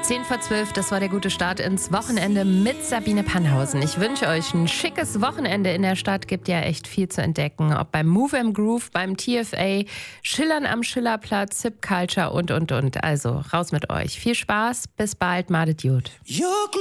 10:12, das war der gute Start ins Wochenende mit Sabine Pannhausen. Ich wünsche euch ein schickes Wochenende in der Stadt. Gibt ja echt viel zu entdecken. Ob beim Move & Groove, beim TFA, Schillern am Schillerplatz, Hip Culture und. Also raus mit euch. Viel Spaß, bis bald, madet gut.